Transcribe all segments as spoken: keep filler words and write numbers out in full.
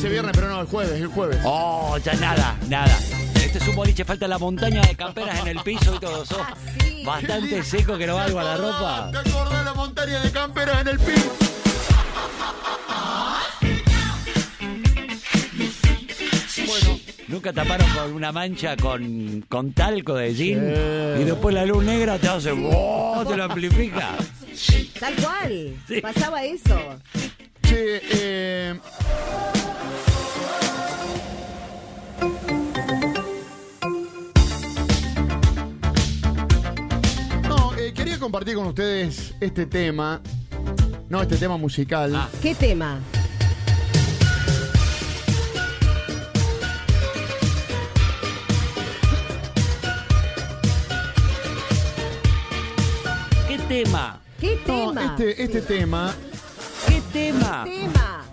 dice viernes, pero no, el jueves, el jueves. Oh, ya nada, nada. Este es un boliche, falta la montaña de camperas en el piso y todo eso. Ah, sí. Bastante seco que no valga la ropa. ¿Te acordás de la montaña de camperas en el piso? Bueno. Nunca taparon con una mancha con, con talco de jean Sí. y después la luz negra te hace ¡oh! Te lo amplifica. Tal cual. Sí. Pasaba eso. Che, eh... No, eh, quería compartir con ustedes este tema. No, este tema musical. Ah. ¿Qué tema? ¿Qué tema? ¿Qué No, tema? este, este Sí. tema. ¿Qué tema? tema.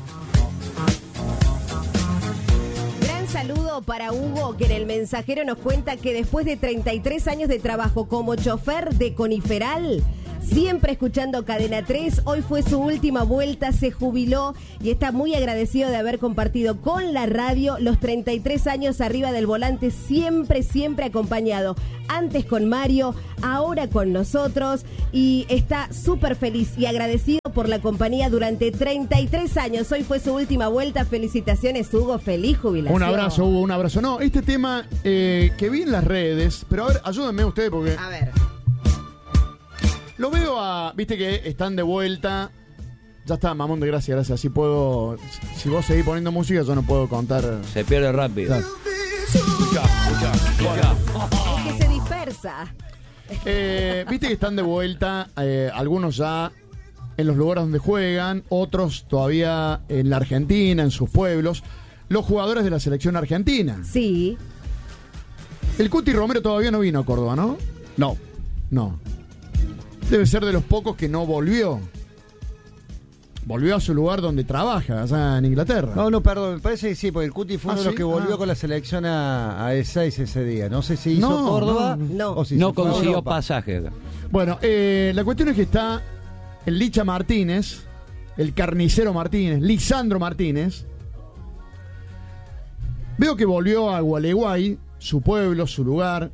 Gran saludo para Hugo, que en el mensajero nos cuenta que después de treinta y tres años de trabajo como chofer de Coniferal, siempre escuchando Cadena tres, hoy fue su última vuelta, se jubiló y está muy agradecido de haber compartido con la radio los treinta y tres años arriba del volante, siempre, siempre acompañado. Antes con Mario, ahora con nosotros, y está súper feliz y agradecido por la compañía durante treinta y tres años. Hoy fue su última vuelta. Felicitaciones, Hugo, feliz jubilación. Un abrazo, Hugo, un abrazo. No, este tema eh, que vi en las redes, pero a ver, ayúdenme ustedes porque A ver. lo veo a... Viste que están de vuelta. Ya está, mamón de gracia, gracias. Así puedo... Si vos seguís poniendo música, yo no puedo contar... Se pierde rápido. Claro. Escuchá, escuchá, escuchá. Es que se dispersa. Eh, Viste que están de vuelta, eh, algunos ya en los lugares donde juegan, otros todavía en la Argentina, en sus pueblos, los jugadores de la selección argentina. Sí. El Cuti Romero todavía no vino a Córdoba, ¿no? No. No. Debe ser de los pocos que no volvió. Volvió a su lugar donde trabaja, allá en Inglaterra. No, no, perdón, me parece que sí, porque el Cuti fue Ah, uno de los ¿sí? que volvió Ah. con la selección a, a E seis ese día. No sé si hizo No, Córdoba no, no. o si No se fue a consiguió Europa. pasaje. Bueno, eh, la cuestión es que está el Licha Martínez, el carnicero Martínez, Lisandro Martínez. Veo que volvió a Gualeguay, su pueblo, su lugar.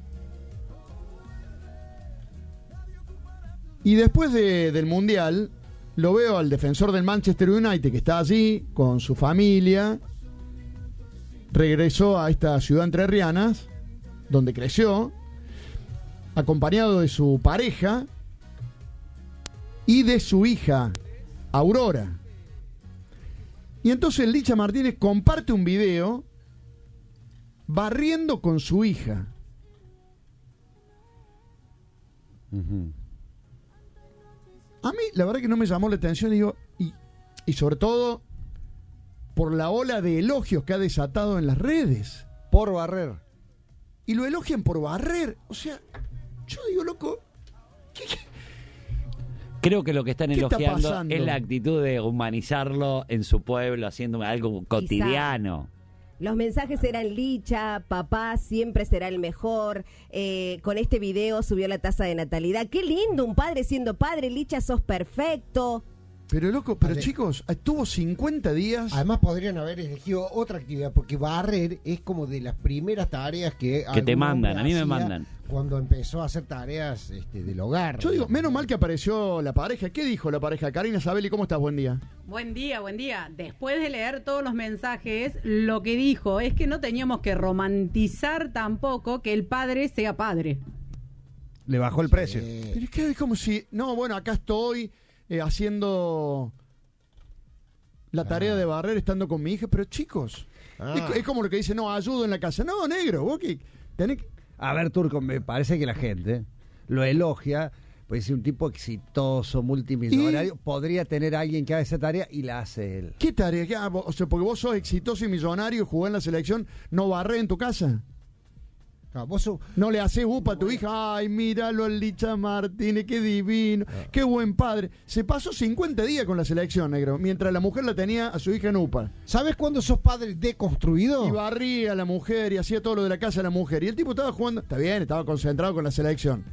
Y después de- del Mundial, lo veo al defensor del Manchester United, que está allí con su familia. Regresó a esta ciudad entrerrianas, donde creció, acompañado de su pareja y de su hija, Aurora. Y entonces Licha Martínez comparte un video barriendo con su hija. Ujú. A mí, la verdad que no me llamó la atención, digo, y, y sobre todo por la ola de elogios que ha desatado en las redes. Por barrer. Y lo elogian por barrer. O sea, yo digo, loco, ¿qué, qué? Creo que lo que están ¿Qué está elogiando pasando? es la actitud de humanizarlo en su pueblo, haciendo algo cotidiano. Los mensajes eran Licha, papá siempre será el mejor. Eh, con este video subió la tasa de natalidad. Qué lindo, un padre siendo padre. Licha, sos perfecto. Pero loco, pero Ale. chicos, estuvo cincuenta días. Además podrían haber elegido otra actividad, porque barrer es como de las primeras tareas que... Que te algún mandan, hombre a mí me hacía mandan. Cuando empezó a hacer tareas este, del hogar. Yo digo, menos mal que apareció la pareja. ¿Qué dijo la pareja? Karina Sabelli, ¿cómo estás? Buen día. Buen día, buen día. Después de leer todos los mensajes, lo que dijo es que no teníamos que romantizar tampoco que el padre sea padre. Le bajó el precio. Eh, Pero es que es como si, no, bueno, acá estoy eh, haciendo la tarea de barrer estando con mi hija, pero chicos, Ah. es, es como lo que dice, no, ayudo en la casa. No, negro, vos que tenés que... A ver, Turco, me parece que la gente lo elogia, pues es un tipo exitoso, multimillonario, Y- podría tener a alguien que haga esa tarea y la hace él. ¿Qué tarea? ¿Qué- ah, vos- o sea, porque vos sos exitoso y millonario, jugás en la selección, ¿no barré en tu casa? no, vos sos- ¿No le haces upa a tu hija? Ay, míralo al Licha Martínez, qué divino, qué buen padre. Se pasó cincuenta días con la selección, negro, mientras la mujer la tenía a su hija en upa. ¿Sabes cuándo sos padre deconstruido? Y barría a la mujer y hacía todo lo de la casa de la mujer. Y el tipo estaba jugando, está bien, estaba concentrado con la selección.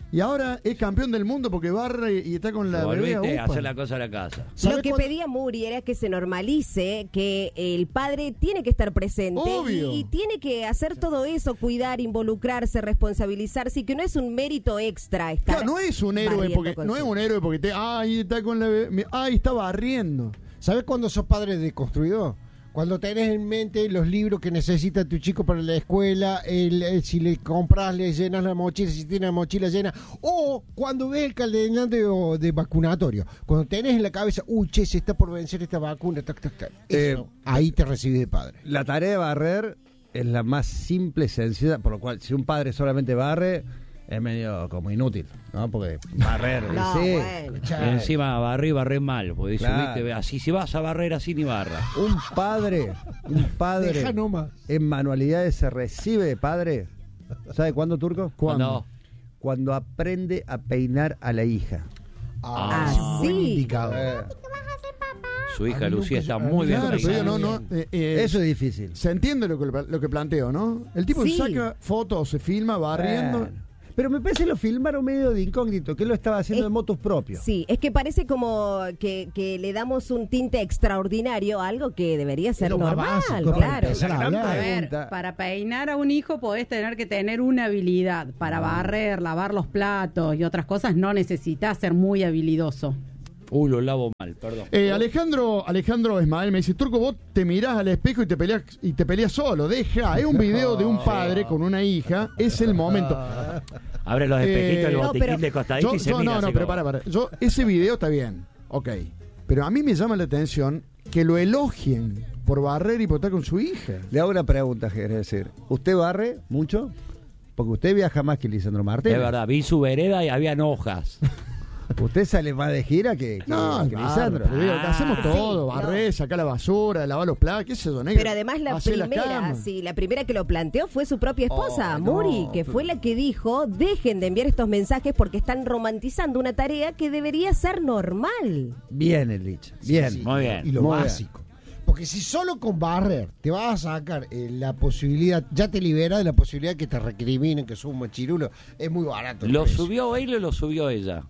Y ahora es campeón del mundo porque barre y está con la bebé a Volviste a upa. hacer la cosa a la casa. Lo que cuándo- pedía Muri era que se normalice que el padre tiene que estar presente Obvio. y, y tiene que hacer todo eso, cuidar, involucrarse, responsabilizarse, y que no es un mérito extra estar Claro, no es un héroe barriendo porque con no es su- un héroe porque te ay, está con la bebé, ay, está barriendo. ¿Sabes cuándo sos padre deconstruido? Cuando tenés en mente los libros que necesita tu chico para la escuela, el, el- si le compras, le llenas la mochila, si tiene la mochila llena, o cuando ves el calendario de vacunatorio, cuando tenés en la cabeza, uy, che, se está por vencer esta vacuna, tac, tac, tac. Eso, Eh, ahí te recibís de padre. La tarea de barrer es la más simple y sencilla, por lo cual si un padre solamente barre, es medio como inútil, ¿no? Porque barrer, No, sí. bueno. Cha- Encima barré y barré mal. Porque dice, Claro. viste, así si vas a barrer así ni barra. Un padre, un padre Deja nomás. en manualidades se recibe de padre. ¿Sabe cuándo, Turco? ¿Cuándo? Cuando aprende a peinar a la hija. Ah, Ah, es un buen sí. indicador. Eh, Su A hija mí Lucía nunca- está a mí muy bien Claro, pero peinada. yo no, no, eh, eh, Eso es difícil. se entiende lo que, lo que planteo, ¿no? El tipo Sí. saca fotos, se filma barriendo. Bueno. Pero me parece que lo filmaron medio de incógnito, que él lo estaba haciendo Es- de motos propios. Sí, es que parece como que, que le damos un tinte extraordinario a algo que debería ser lo más normal, básico para claro. empezar a La gran hablar. A ver, pregunta. para peinar a un hijo podés tener que tener una habilidad. Para barrer, lavar los platos y otras cosas no necesitas ser muy habilidoso. Uy, lo lavo mal, perdón. Eh, Alejandro, Alejandro Ismael me dice, Turco, vos te mirás al espejo y te peleas y te peleas solo. Deja, es un video de un padre con una hija, es el momento. Abre los espejitos, Eh, el no, botiquín pero- de costadito Yo, y se yo- mira no, no, así pero como- para, para. Yo, ese video está bien, ok. Pero a mí me llama la atención que lo elogien por barrer y por estar con su hija. Le hago una pregunta, es decir, ¿usted barre mucho? Porque usted viaja más que Lisandro Martínez. Es verdad, vi su vereda y habían hojas. Usted sale más de gira que, que, No, que claro, Lisandro. pero digo, Ah, hacemos todo, sí, barrer, sacar la basura, lavar los platos, qué sé yo, negro. Pero además la Hacer primera, cama. sí, la primera que lo planteó fue su propia esposa, Oh, no, Muri, que pero- fue la que dijo, dejen de enviar estos mensajes porque están romantizando una tarea que debería ser normal. Bien, el Lich. Bien. Sí, Muy bien. Y lo Muy bien. básico. Porque si solo con barrer te vas a sacar eh, la posibilidad, ya te libera de la posibilidad que te recriminen, que sos un machirulo, es muy barato. el ¿Lo precio. subió él o lo subió ella?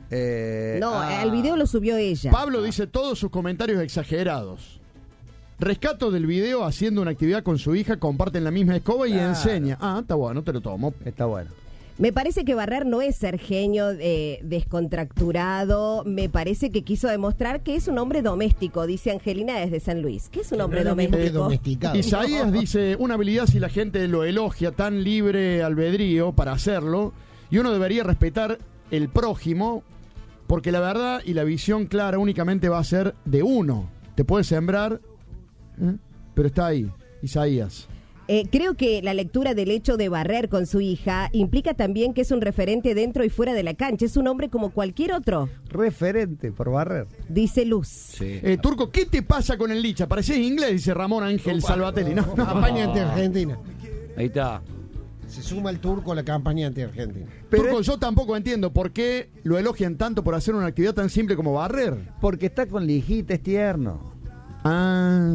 Eh, No, ah, el video lo subió ella. Pablo dice todos sus comentarios exagerados. Rescato del video haciendo una actividad con su hija, comparten la misma escoba y Claro. enseña. Ah, está bueno, te lo tomo. Está bueno. Me parece que barrer no es ser genio eh, descontracturado. Me parece que quiso demostrar que es un hombre doméstico, dice Angelina desde San Luis. ¿Qué es un No hombre es lo mismo que doméstico? domesticado. Isaías dice, una habilidad si la gente lo elogia, tan libre albedrío para hacerlo, y uno debería respetar el prójimo, porque la verdad y la visión clara únicamente va a ser de uno. Te puede sembrar, ¿eh? Pero está ahí, Isaías. Eh, creo que la lectura del hecho de barrer con su hija implica también que es un referente dentro y fuera de la cancha. Es un hombre como cualquier otro, Referente por barrer. dice Luz. Sí. Eh, Turco, ¿qué te pasa con el Licha? Parecés inglés, dice Ramón Ángel Salvatelli. No, no. Campaña anti-Argentina. Ahí está. Se suma el turco a la campaña anti-Argentina. Pero Turco, es yo tampoco entiendo por qué lo elogian tanto por hacer una actividad tan simple como barrer. porque está con la hijita, es tierno. Ah.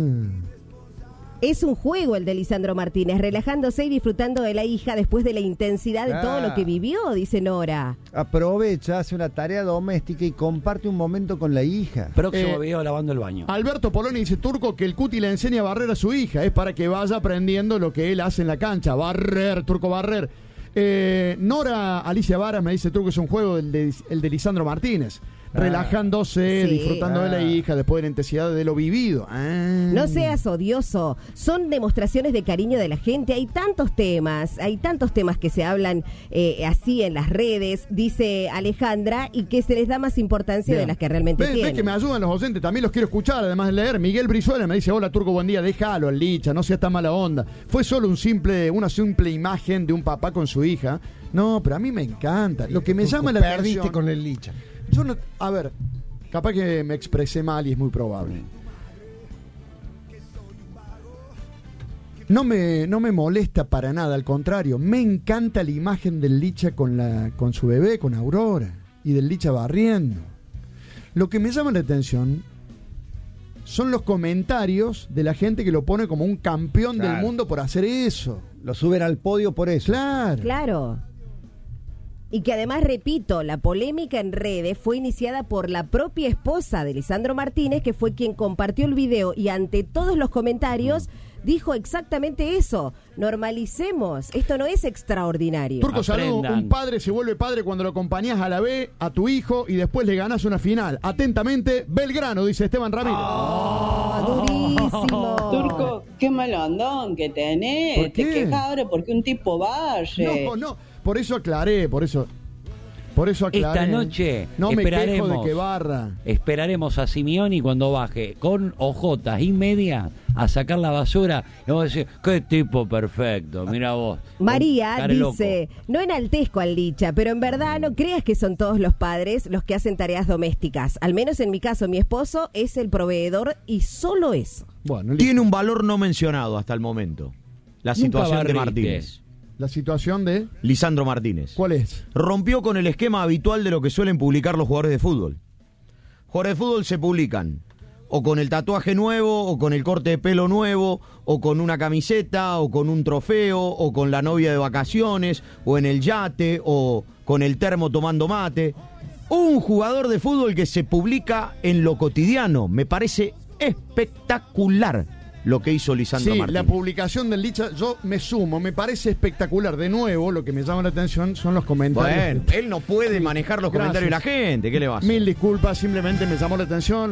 Es un juego el de Lisandro Martínez, relajándose y disfrutando de la hija después de la intensidad de todo Claro. lo que vivió, dice Nora. Aprovecha, hace una tarea doméstica y comparte un momento con la hija. Próximo Eh, video lavando el baño. Alberto Poloni dice, Turco, que el Cuti le enseña a barrer a su hija. Es para que vaya aprendiendo lo que él hace en la cancha. Barrer, Turco, barrer. Eh, Nora Alicia Varas me dice, Turco, es un juego el de, el de Lisandro Martínez. Ah. Relajándose, Sí. disfrutando de la Ah. hija después de la intensidad de lo vivido. Ah. No seas odioso, son demostraciones de cariño de la gente. Hay tantos temas, hay tantos temas que se hablan eh, así en las redes, dice Alejandra, y que se les da más importancia Bien. de las que realmente Ves, ves tienen. que me ayudan los oyentes, también los quiero escuchar, además de leer. Miguel Brizuela me dice, hola Turco, buen día, déjalo al Licha, no seas tan mala onda. Fue solo un simple, una simple imagen de un papá con su hija. No, pero a mí me encanta. Lo que me Turco, llama la perdiste atención... con el Licha. Yo no, a ver, capaz que me expresé mal y es muy probable. No me, no me molesta para nada, al contrario, me encanta la imagen del Licha con, la, con su bebé, con Aurora, y del Licha barriendo. Lo que me llama la atención son los comentarios de la gente que lo pone como un campeón Claro. del mundo por hacer eso. Lo suben al podio por eso. Claro. Claro. Y que además, repito, la polémica en redes fue iniciada por la propia esposa de Lisandro Martínez, que fue quien compartió el video y ante todos los comentarios dijo exactamente eso. Normalicemos, esto no es extraordinario. Turco, saludo. Aprendan. Un padre se vuelve padre cuando lo acompañás a la B, a tu hijo, y después le ganás una final. Atentamente, Belgrano, dice Esteban Ramírez. Ah, durísimo. Turco, qué malandón que tenés. ¿Por qué? Te quejas ahora porque un tipo vaya. No, no, por eso aclaré, por eso. Por eso aclaré. Esta noche no me quejo esperaremos, de que barra. esperaremos a Simeoni cuando baje con ojotas y media a sacar la basura y vamos a decir, qué tipo perfecto, mira vos. María Care dice, loco. no enaltezco al Licha, pero en verdad no creas que son todos los padres los que hacen tareas domésticas. Al menos en mi caso, mi esposo es el proveedor y solo eso. Bueno, Tiene un valor no mencionado hasta el momento. La Nunca situación de barriste. Martínez. la situación de... Lisandro Martínez. ¿Cuál es? Rompió con el esquema habitual de lo que suelen publicar los jugadores de fútbol. Jugadores de fútbol se publican o con el tatuaje nuevo, o con el corte de pelo nuevo, o con una camiseta, o con un trofeo, o con la novia de vacaciones, o en el yate, o con el termo tomando mate. Un jugador de fútbol que se publica en lo cotidiano. Me parece espectacular lo que hizo Lisandro Sí, Martínez. la publicación del Licha, yo me sumo, me parece espectacular. De nuevo, lo que me llama la atención son los comentarios. Bueno, él no puede manejar los Gracias. comentarios de la gente. ¿Qué le va a hacer? Mil disculpas, simplemente me llamó la atención.